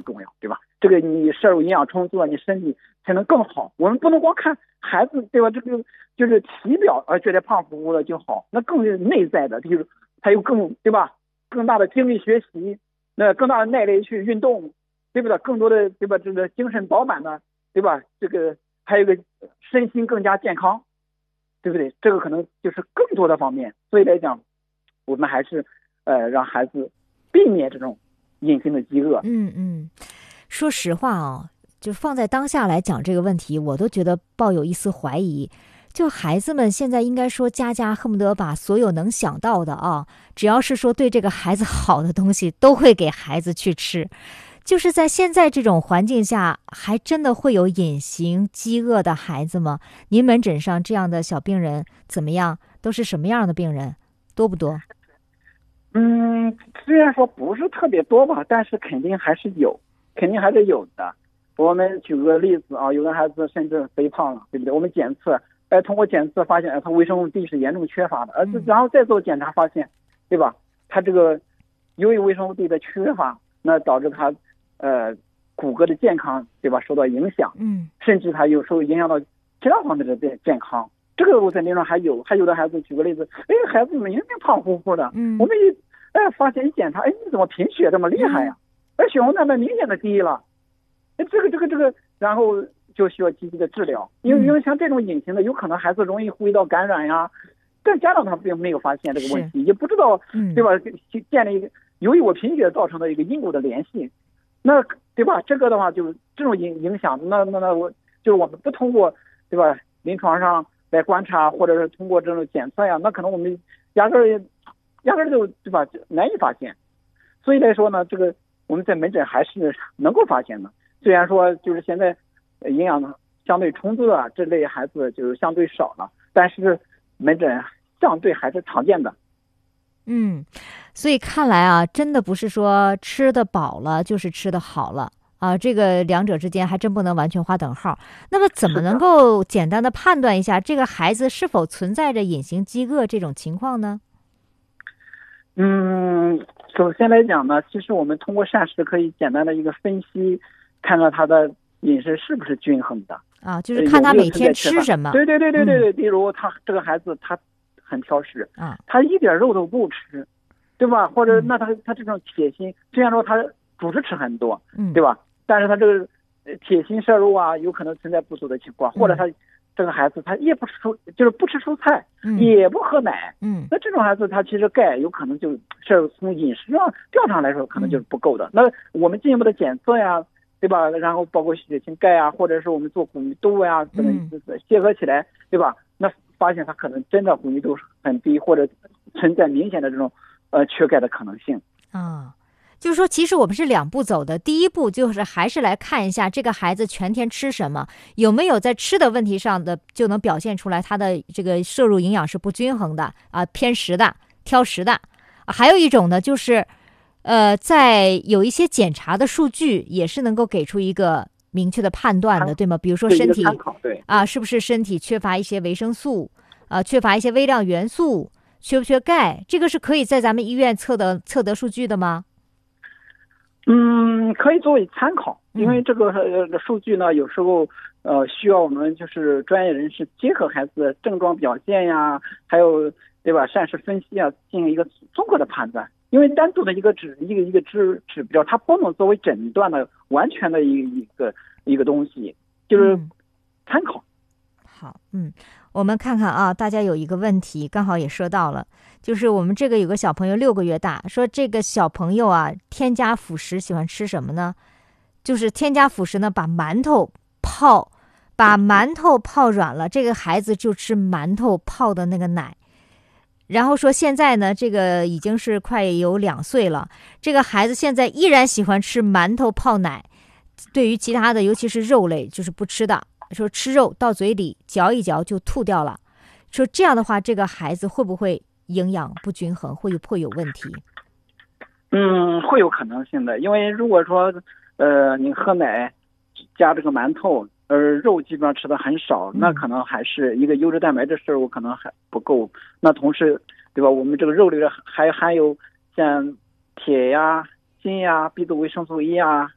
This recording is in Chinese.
重要，对吧？这个你摄入营养充足了，你身体才能更好。我们不能光看孩子，对吧？这个就是体表觉得胖乎乎的就好，那更是内在的，就是还有更，对吧？更大的精力学习，那更大的耐力去运动，对不对？更多的，对吧？这个精神饱满的，对吧？这个还有一个身心更加健康，对不对？这个可能就是更多的方面。所以来讲，我们还是让孩子避免这种隐形的饥饿。 说实话啊，就放在当下来讲这个问题，我都觉得抱有一丝怀疑。就孩子们现在应该说家家恨不得把所有能想到的啊，只要是说对这个孩子好的东西都会给孩子去吃。就是在现在这种环境下，还真的会有隐形饥饿的孩子吗？您门诊上这样的小病人怎么样？都是什么样的病人？多不多？ 虽然说不是特别多吧，但是肯定还是有的。我们举个例子啊，有的孩子甚至肥胖了，对不对？我们检测，通过检测发现，他维生素 D 是严重缺乏的，然后再做检查发现，对吧？他这个由于维生素 D 的缺乏，那导致他骨骼的健康，对吧，受到影响，甚至他有时候影响到其他方面的健康。这个我在临床还有的孩子，举个例子，孩子明明胖乎乎的，我们发现一检查，你怎么贫血这么厉害呀？血红蛋白明显的低了，这个，然后就需要积极的治疗，因为像这种隐形的，有可能孩子容易呼吸道感染呀，但家长他并没有发现这个问题，也不知道，对吧？建立一个由于我贫血造成的一个因果的联系，那对吧？这个的话，就这种影响，那我就是我们不通过，对吧？临床上来观察，或者是通过这种检测呀，那可能我们压根儿就，对吧？难以发现。所以来说呢，这个我们在门诊还是能够发现的。虽然说就是现在营养相对充足的这类孩子就是相对少了，但是门诊相对还是常见的。 所以看来啊，真的不是说吃得饱了就是吃得好了啊，这个两者之间还真不能完全划等号。那么怎么能够简单的判断一下这个孩子是否存在着隐形饥饿这种情况呢？ 首先来讲呢，其实我们通过膳食可以简单的一个分析，看看他的饮食是不是均衡的啊，就是看他每天吃什么。 对，比如他这个孩子他很挑食啊， 他一点肉都不吃，对吧？或者那他这种铁心，虽然说他主食吃很多，对吧？但是他这个铁心摄入啊，有可能存在不足的情况，或者他这个孩子他也不吃就是不吃蔬菜，也不喝奶，那这种孩子他其实钙有可能就摄入从饮食上调查来说可能就是不够的。那我们进一步的检测呀，对吧？然后包括血清钙啊，或者是我们做骨密度呀，可能结合起来，对吧？那发现他可能真的骨密度很低，或者存在明显的这种缺钙的可能性啊。就是说其实我们是两步走的，第一步就是还是来看一下这个孩子全天吃什么，有没有在吃的问题上的就能表现出来他的这个摄入营养是不均衡的啊，偏食的、挑食的。还有一种呢，就是在有一些检查的数据也是能够给出一个明确的判断的，对吗？比如说身体是不是身体缺乏一些维生素缺乏一些微量元素，缺不缺钙，这个是可以在咱们医院测得数据的吗？ 可以作为参考，因为这个数据呢，有时候需要我们就是专业人士结合孩子的症状表现呀，还有对吧膳食分析啊，进行一个综合的判断。因为单独的一个指标，它不能作为诊断的完全的一个东西，就是参考。 好，我们看看啊，大家有一个问题刚好也说到了，就是我们这个有个小朋友6个月大，说这个小朋友啊，添加辅食喜欢吃什么呢？就是添加辅食呢，把馒头泡软了，这个孩子就吃馒头泡的那个奶。然后说现在呢，这个已经是快有2岁了，这个孩子现在依然喜欢吃馒头泡奶，对于其他的尤其是肉类就是不吃的，说吃肉到嘴里嚼一嚼就吐掉了，说这样的话这个孩子会不会营养不均衡，会有问题？ 会有可能性的，因为如果说你喝奶加这个馒头，肉基本上吃的很少，那可能还是一个优质蛋白质摄入可能还不够。那同时，对吧？我们这个肉里还含有像铁呀、锌呀、B族维生素 E 啊，